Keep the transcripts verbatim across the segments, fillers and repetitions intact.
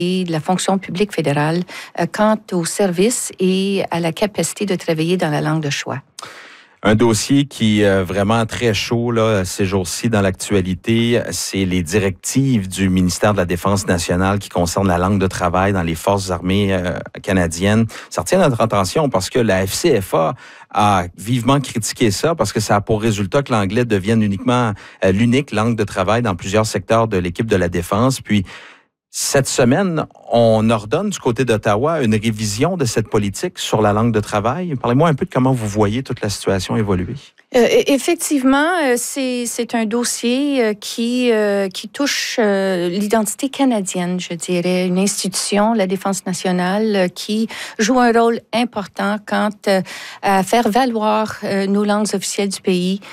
et de la fonction publique fédérale euh, quant aux services et à la capacité de travailler dans la langue de choix. Un dossier qui est vraiment très chaud là, ces jours-ci dans l'actualité, c'est les directives du ministère de la Défense nationale qui concernent la langue de travail dans les forces armées euh, canadiennes. Ça retient notre attention parce que la F C F A a vivement critiqué ça parce que ça a pour résultat que l'anglais devienne uniquement euh, l'unique langue de travail dans plusieurs secteurs de l'équipe de la défense. Puis, cette semaine, on ordonne du côté d'Ottawa une révision de cette politique sur la langue de travail. Parlez-moi un peu de comment vous voyez toute la situation évoluer. Euh, effectivement, c'est, c'est un dossier qui, euh, qui touche euh, l'identité canadienne, je dirais, une institution, la Défense nationale, qui joue un rôle important quant euh, à faire valoir euh, nos langues officielles du pays.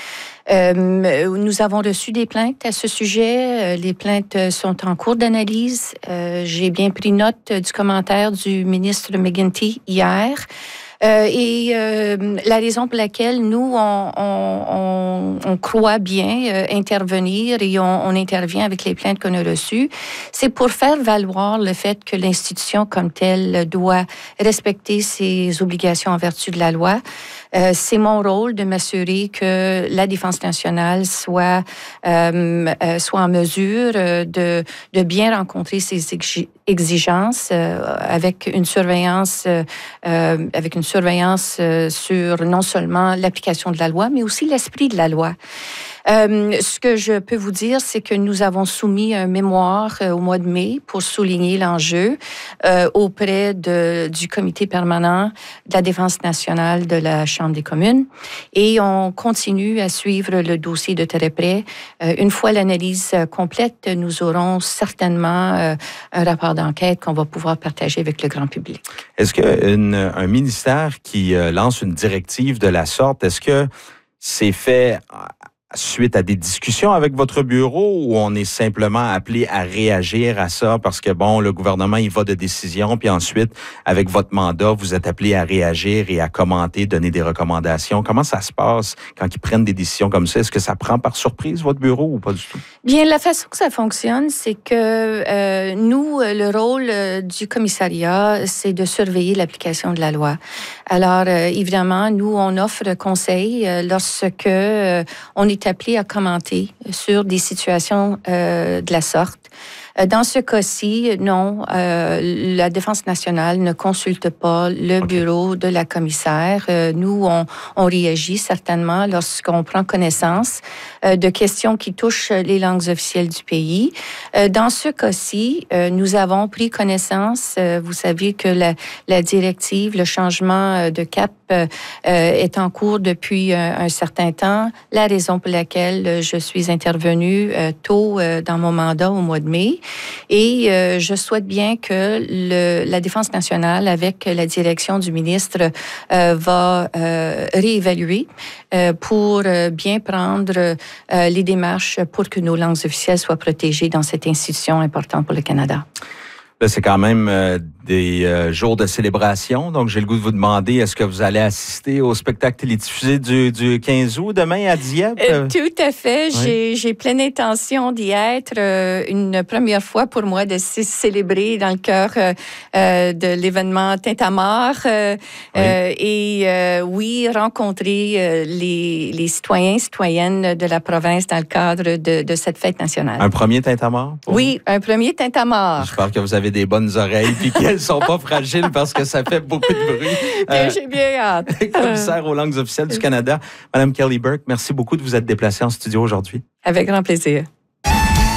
Euh, nous avons reçu des plaintes à ce sujet. Les plaintes sont en cours d'analyse. Euh, j'ai bien pris note du commentaire du ministre McGuinty hier. Euh, et euh, la raison pour laquelle nous, on, on, on croit bien euh, intervenir et on, on intervient avec les plaintes qu'on a reçues, c'est pour faire valoir le fait que l'institution comme telle doit respecter ses obligations en vertu de la loi. Euh, c'est mon rôle de m'assurer que la Défense nationale soit, euh, euh, soit en mesure de, de bien rencontrer ses exigences euh, avec une surveillance, euh, avec une surveillance euh, sur non seulement l'application de la loi, mais aussi l'esprit de la loi. Euh, ce que je peux vous dire, c'est que nous avons soumis un mémoire euh, au mois de mai pour souligner l'enjeu euh, auprès de, du comité permanent de la Défense nationale de la Chambre des communes. Et on continue à suivre le dossier de très près. Euh, une fois l'analyse complète, nous aurons certainement euh, un rapport d'enquête qu'on va pouvoir partager avec le grand public. Est-ce qu'un ministère qui euh, lance une directive de la sorte, est-ce que c'est fait suite à des discussions avec votre bureau ou on est simplement appelé à réagir à ça parce que, bon, le gouvernement, il va de décision, puis ensuite, avec votre mandat, vous êtes appelé à réagir et à commenter, donner des recommandations. Comment ça se passe quand ils prennent des décisions comme ça? Est-ce que ça prend par surprise votre bureau ou pas du tout? Bien, la façon que ça fonctionne, c'est que euh, nous, le rôle euh, du commissariat, c'est de surveiller l'application de la loi. Alors, euh, évidemment, nous, on offre conseil euh, lorsque euh, on est appelé à commenter sur des situations euh, de la sorte. Dans ce cas-ci, non, euh, la Défense nationale ne consulte pas le bureau de la commissaire. Euh, nous, on, on réagit certainement lorsqu'on prend connaissance euh, de questions qui touchent les langues officielles du pays. Euh, dans ce cas-ci, euh, nous avons pris connaissance, euh, vous savez que la, la directive, le changement de cap euh, est en cours depuis un, un certain temps. La raison pour laquelle je suis intervenue euh, tôt euh, dans mon mandat au mois de mai. Et euh, je souhaite bien que le, la Défense nationale, avec la direction du ministre, euh, va euh, réévaluer euh, pour euh, bien prendre euh, les démarches pour que nos langues officielles soient protégées dans cette institution importante pour le Canada. Là, c'est quand même euh, des euh, jours de célébration. Donc, j'ai le goût de vous demander, est-ce que vous allez assister au spectacle télédiffusé du, du quinze août demain à Dieppe? Euh, tout à fait. Oui. J'ai, j'ai pleine intention d'y être. Euh, une première fois pour moi de c- célébrer dans le cœur euh, euh, de l'événement Tintamarre. Euh, oui. Euh, et euh, oui, rencontrer euh, les, les citoyens et citoyennes de la province dans le cadre de, de cette fête nationale. Un premier Tintamarre? Oui, vous? un premier Tintamarre. J'espère que vous avez des bonnes oreilles puis qu'elles sont pas fragiles parce que ça fait beaucoup de bruit. Euh, J'ai bien hâte. Commissaire aux langues officielles du Canada, Madame Kelly Burke, merci beaucoup de vous être déplacée en studio aujourd'hui. Avec grand plaisir.